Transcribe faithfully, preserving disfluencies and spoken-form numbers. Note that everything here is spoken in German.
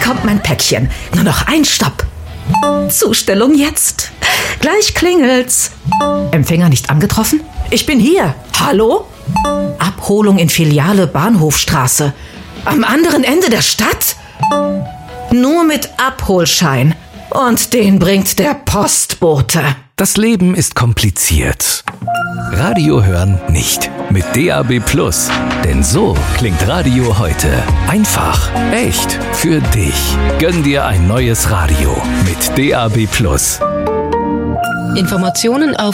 kommt mein Päckchen. Nur noch ein Stopp. Zustellung jetzt. Gleich klingelt's. Empfänger nicht angetroffen? Ich bin hier. Hallo? Abholung in Filiale Bahnhofstraße. Am anderen Ende der Stadt? Nur mit Abholschein. Und den bringt der Postbote. Das Leben ist kompliziert. Radio hören nicht. Mit D A B Plus. Denn so klingt Radio heute. Einfach, echt, für dich. Gönn dir ein neues Radio mit D A B Plus. Informationen auf